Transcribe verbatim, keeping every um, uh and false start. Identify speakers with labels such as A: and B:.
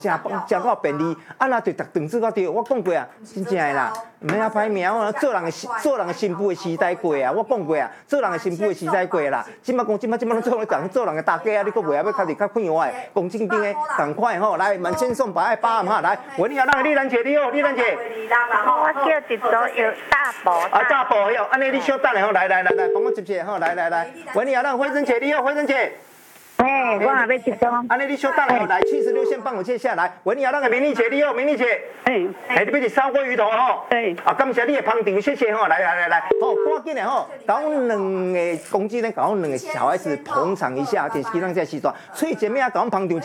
A: 真真够便利，啊那对读长子我对，我讲过啊，真正的啦，唔免啊歹名哦，做人的做人的新妇的时代过啊，我讲过啊，做人的新妇的时代过啦。即摆讲即摆即摆拢做人讲做人的大家啊，你佫袂晓要较伫较快活的，讲正经的，赶快吼，来满千送百爱八暗哈，来，喂你好，那个丽兰姐你好，丽兰姐。
B: 我叫一组有大宝。
A: 啊大宝哟，安尼你稍等下吼，来来来来，帮我接一下吼，来来来，喂你好，那个慧珍姐你好，慧珍姐。
B: 哎，我也要接通。
A: 安尼你稍等下，来七十六线帮我接下来。喂，你好，那个明丽姐，你好，明丽姐。
B: 哎，
A: 哎，你要是烧锅鱼头吼。
B: 对。
A: 啊，感谢你的捧场，谢谢吼，来来来来，吼，赶紧的吼，搞两个公鸡呢，搞两个小孩子捧场一下，电视机上在时段，所以前面啊，搞捧场。